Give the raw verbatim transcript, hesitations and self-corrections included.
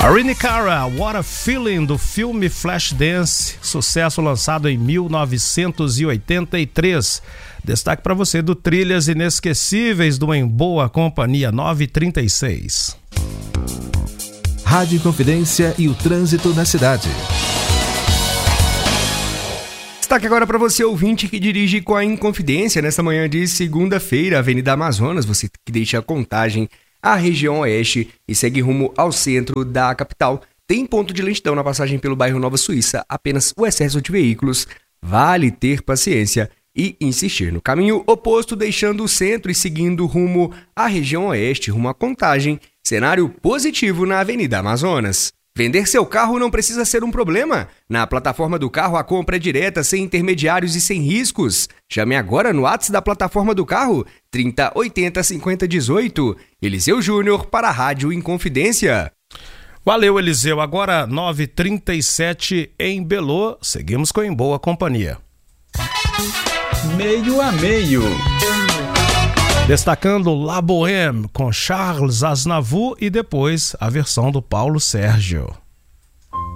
Irene Cara, What a Feeling, do filme Flashdance, sucesso lançado em mil novecentos e oitenta e três. Destaque para você do Trilhas Inesquecíveis do Em Boa Companhia, nove e trinta e seis. Rádio Inconfidência e o trânsito na cidade. Destaque agora para você, ouvinte que dirige com a Inconfidência nesta manhã de segunda-feira, Avenida Amazonas, você que deixa a Contagem à região oeste e segue rumo ao centro da capital. Tem ponto de lentidão na passagem pelo bairro Nova Suíça, apenas o excesso de veículos. Vale ter paciência e insistir no caminho oposto, deixando o centro e seguindo rumo à região oeste, rumo à Contagem. Cenário positivo na Avenida Amazonas. Vender seu carro não precisa ser um problema. Na plataforma do carro, a compra é direta, sem intermediários e sem riscos. Chame agora no WhatsApp da plataforma do carro, trinta, oitenta, cinquenta, dezoito. Eliseu Júnior para a Rádio Inconfidência. Valeu, Eliseu. Agora nove e trinta e sete em Belô. Seguimos com Em Boa Companhia. Meio a meio. Destacando La Bohème com Charles Aznavour e depois a versão do Paulo Sérgio.